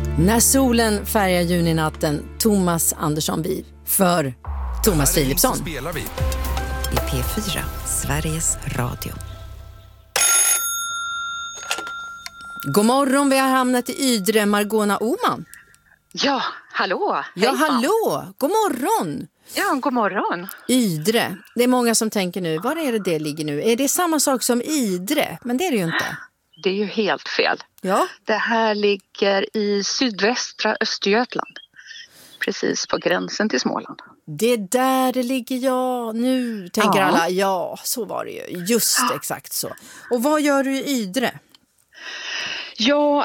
När solen färgar juninatten, Thomas Andersson Viv för Thomas Philipsson. Spelar vi. I P4, Sveriges Radio. God morgon, vi har hamnat i Ydre, Margona Oman. Ja, hallå. Ja, hallå. God morgon. Ja, god morgon. Ydre. Det är många som tänker nu, var är det ligger nu? Är det samma sak som Idre? Men det är det ju inte. Det är ju helt fel. Ja. Det här ligger i sydvästra Östergötland. Precis på gränsen till Småland. Det är där det ligger, ja. Nu tänker alla, ja, så var det ju. Just exakt så. Och vad gör du i Ydre? Ja,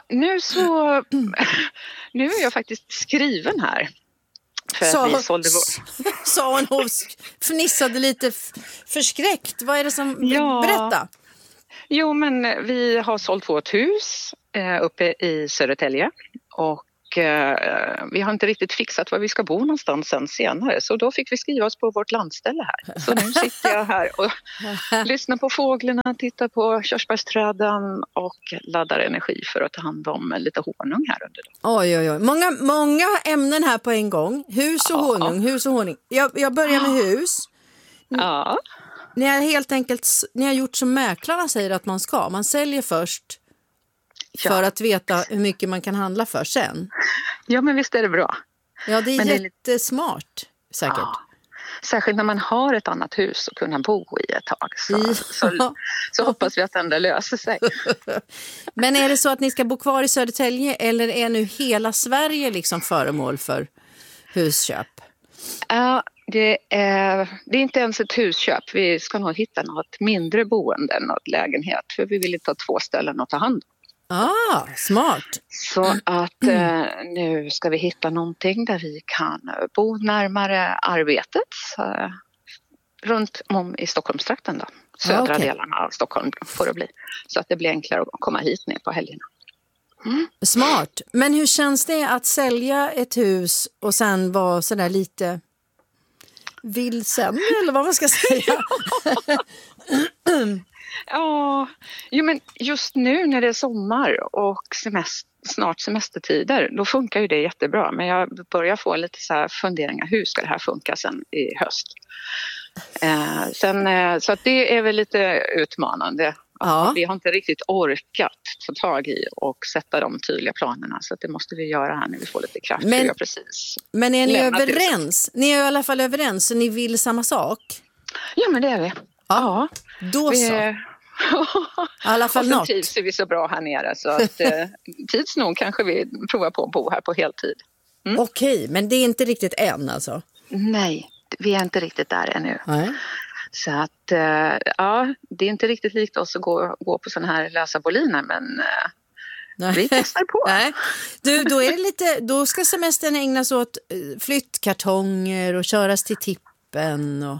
nu är jag faktiskt skriven här. För att vi sålde sa hon och fnissade lite förskräckt. Vad är det som... Berätta. Jo, men vi har sålt 2 hus uppe i Södertälje. Och vi har inte riktigt fixat var vi ska bo någonstans sen senare. Så då fick vi skriva oss på vårt landställe här. Så nu sitter jag här och lyssnar på fåglarna, tittar på körsbärsträden och laddar energi för att ta hand om lite honung här under dagen. Oj. Många ämnen här på en gång. Hus och honung. Jag börjar med hus. Ja. Ni har gjort som mäklarna säger att man ska. Man säljer först för att veta hur mycket man kan handla för sen. Ja, men visst är det bra. Ja, det är jättesmart säkert. Ja. Särskilt när man har ett annat hus att kunna bo i ett tag. Så hoppas vi att det löser sig. Men är det så att ni ska bo kvar i Södertälje eller är nu hela Sverige liksom föremål för husköp? Det är inte ens ett husköp. Vi ska nog hitta något mindre boende, något lägenhet. För vi vill inte ha 2 ställen att ta hand om. Smart. Så att nu ska vi hitta någonting där vi kan bo närmare arbetet. Runt om i Stockholmstrakten då. Södra delarna av Stockholm får det bli. Så att det blir enklare att komma hit ner på helgerna. Smart. Men hur känns det att sälja ett hus och sen vara sådär lite vilsen eller vad man ska säga? Men just nu när det är sommar och snart semestertider, då funkar ju det jättebra. Men jag börjar få lite så här funderingar, hur ska det här funka sen i höst? Så att det är väl lite utmanande. Ja. Vi har inte riktigt orkat ta tag i och sätta de tydliga planerna. Så att det måste vi göra här när vi får lite kraft. Men är ni överens? Ni är i alla fall överens så ni vill samma sak? Ja, men det är vi. Ja. Då så. I alla fall något. Trivs vi så bra här nere så att tids nog kanske vi provar på att bo här på heltid. Okej, men det är inte riktigt än alltså? Nej, vi är inte riktigt där ännu. Nej. Så att det är inte riktigt likt oss att gå på sådana här lösa boliner, men vi testar på. Nej. Då ska semestern ägnas åt flyttkartonger och köras till tippen och...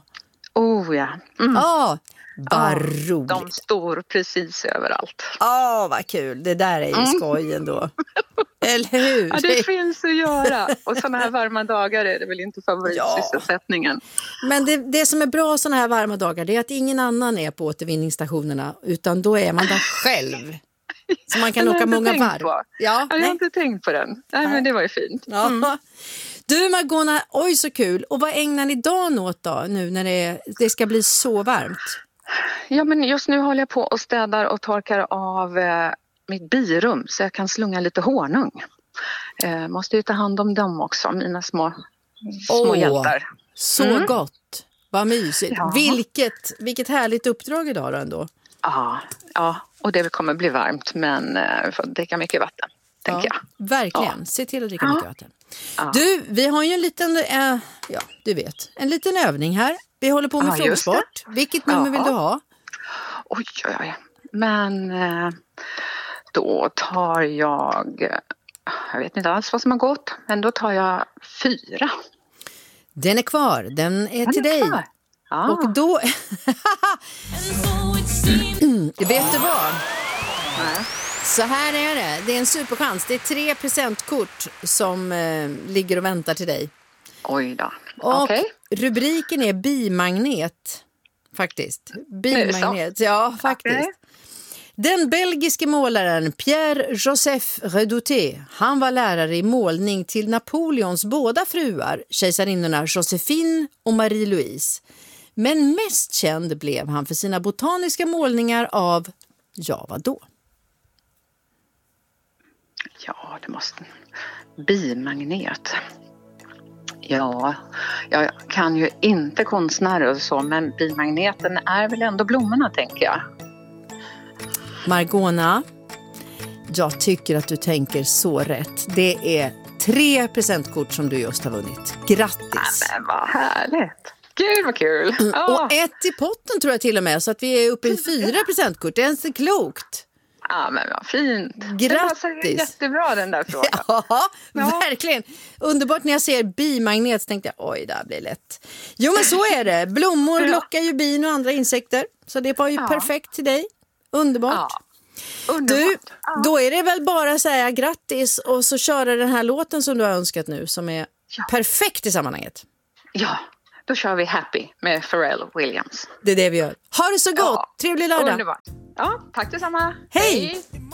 Vad roligt. De står precis överallt. Vad kul. Det där är ju skojen då. Eller hur? Ja, det finns att göra. Och sådana här varma dagar är det väl inte favoritsysselsättningen. Men det som är bra sådana här varma dagar det är att ingen annan är på återvinningsstationerna utan då är man där själv. Så man kan åka många varv. Jag har inte tänkt på den. Nej, men det var ju fint. Ja. Du Margona, oj så kul. Och vad ägnar ni dagen åt då nu när det ska bli så varmt? Ja, men just nu håller jag på och städar och torkar av mitt birum så jag kan slunga lite honung. Måste ju ta hand om dem också, mina små hjältar. Så gott. Vad mysigt. Ja. Vilket härligt uppdrag idag då ändå. Ja, och det kommer bli varmt men får dricka mycket vatten, tänker jag. Verkligen, se till att dricka mycket vatten. Du, vi har ju en liten, en liten övning här. Vi håller på med frågesport. Vilket nummer vill du ha? Oj. Men då tar jag vet inte alls vad som har gått, men då tar jag 4. Den är kvar, den är till dig. Och då... Vet du vad? Nej. Så här är det. Det är en superchans. Det är 3 presentkort som ligger och väntar till dig. Oj då. Och rubriken är bimagnet. Faktiskt. Bimagnet. Ja, faktiskt. Den belgiske målaren Pierre-Joseph Redouté, han var lärare i målning till Napoleons båda fruar, kejsarinnorna Joséphine och Marie-Louise. Men mest känd blev han för sina botaniska målningar av, ja vadå? Ja, det måste... Bimagnet. Ja, jag kan ju inte konstnärer och så, men bimagneten är väl ändå blommorna, tänker jag. Margona, jag tycker att du tänker så rätt. Det är 3 presentkort som du just har vunnit. Grattis! Ja, men vad härligt! Gud vad kul! Och 1 i potten tror jag till och med, så att vi är uppe i 4 presentkort. Det är inte klokt. Ja, men vad fint. Grattis! Det var jättebra den där frågan. Ja, verkligen. Underbart när jag ser bimagnet så tänkte jag, oj, det här blir lätt. Jo, men så är det. Blommor lockar ju bin och andra insekter. Så det var ju perfekt till dig. Underbart. Ja. Underbart. Du, då är det väl bara att säga grattis och så köra den här låten som du har önskat nu som är perfekt i sammanhanget. Ja, då kör vi Happy med Pharrell Williams. Det är det vi gör. Ha det så gott. Trevlig lördag. Underbart. Ja, tack detsamma. Hej!